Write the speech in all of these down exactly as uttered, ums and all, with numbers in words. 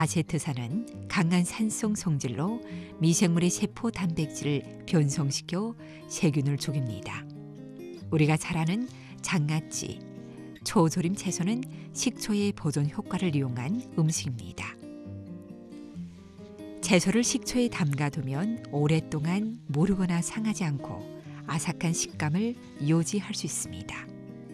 아세트산은 강한 산성 성질로 미생물의 세포 단백질을 변성시켜 세균을 죽입니다. 우리가 잘 아는 장아찌, 초조림 채소는 식초의 보존 효과를 이용한 음식입니다. 채소를 식초에 담가두면 오랫동안 무르거나 상하지 않고 아삭한 식감을 유지할 수 있습니다.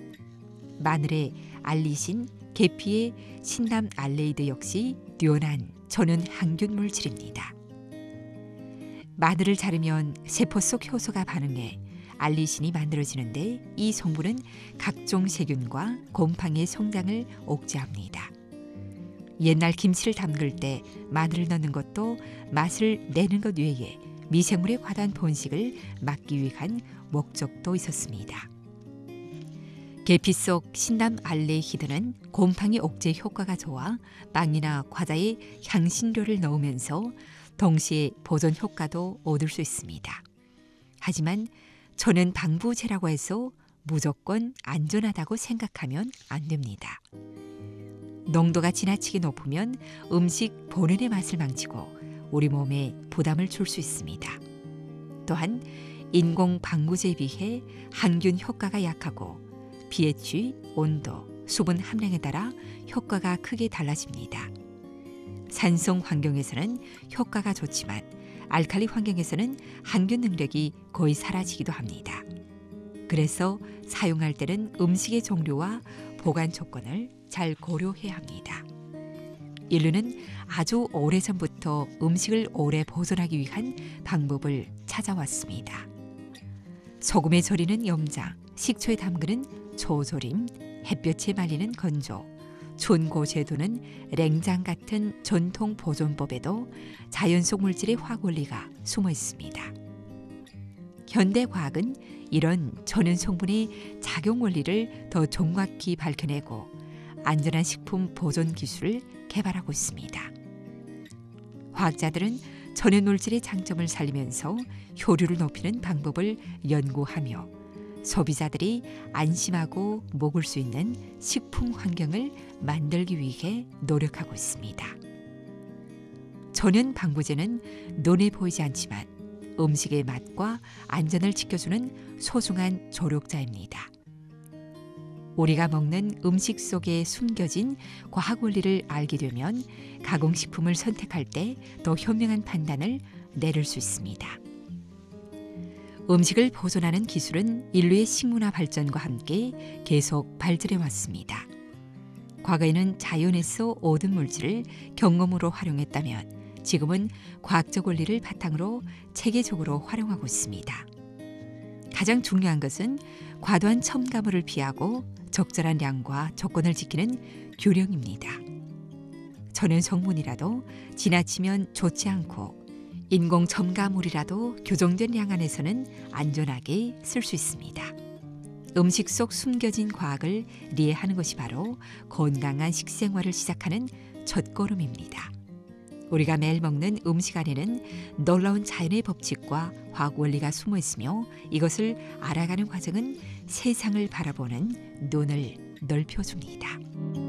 마늘의 알리신, 계피의 신남 알레이드 역시 뛰어난 천연 항균 물질입니다. 마늘을 자르면 세포 속 효소가 반응해 알리신이 만들어지는데 이 성분은 각종 세균과 곰팡이의 성장을 억제합니다. 옛날 김치를 담글 때 마늘을 넣는 것도 맛을 내는 것 외에 미생물의 과다한 번식을 막기 위한 목적도 있었습니다. 계피 속 신남 알레히드는 곰팡이 억제 효과가 좋아 빵이나 과자에 향신료를 넣으면서 동시에 보존 효과도 얻을 수 있습니다. 하지만 저는 방부제라고 해서 무조건 안전하다고 생각하면 안 됩니다. 농도가 지나치게 높으면 음식 본연의 맛을 망치고 우리 몸에 부담을 줄 수 있습니다. 또한 인공 방부제에 비해 항균 효과가 약하고 pH, 온도, 수분 함량에 따라 효과가 크게 달라집니다. 산성 환경에서는 효과가 좋지만 알칼리 환경에서는 항균 능력이 거의 사라지기도 합니다. 그래서 사용할 때는 음식의 종류와 보관 조건을 잘 고려해야 합니다. 인류는 아주 오래전부터 음식을 오래 보존하기 위한 방법을 찾아왔습니다. 소금에 절이는 염장, 식초에 담그는 초조림, 햇볕에 말리는 건조, 촌고제도는 냉장 같은 전통 보존법에도 자연 속 물질의 화학 원리가 숨어 있습니다. 현대 과학은 이런 천연 성분의 작용 원리를 더 정확히 밝혀내고 안전한 식품 보존 기술을 개발하고 있습니다. 과학자들은 천연 물질의 장점을 살리면서 효율을 높이는 방법을 연구하며 소비자들이 안심하고 먹을 수 있는 식품 환경을 만들기 위해 노력하고 있습니다. 천연 방부제는 눈에 보이지 않지만 음식의 맛과 안전을 지켜주는 소중한 조력자입니다. 우리가 먹는 음식 속에 숨겨진 과학 원리를 알게 되면 가공식품을 선택할 때 더 현명한 판단을 내릴 수 있습니다. 음식을 보존하는 기술은 인류의 식문화 발전과 함께 계속 발전해 왔습니다. 과거에는 자연에서 얻은 물질을 경험으로 활용했다면 지금은 과학적 원리를 바탕으로 체계적으로 활용하고 있습니다. 가장 중요한 것은 과도한 첨가물을 피하고 적절한 양과 조건을 지키는 균형입니다. 천연 성분이라도 지나치면 좋지 않고 인공 첨가물이라도 규정된 양 안에서는 안전하게 쓸 수 있습니다. 음식 속 숨겨진 과학을 이해하는 것이 바로 건강한 식생활을 시작하는 첫걸음입니다. 우리가 매일 먹는 음식 안에는 놀라운 자연의 법칙과 화학 원리가 숨어 있으며 이것을 알아가는 과정은 세상을 바라보는 눈을 넓혀줍니다.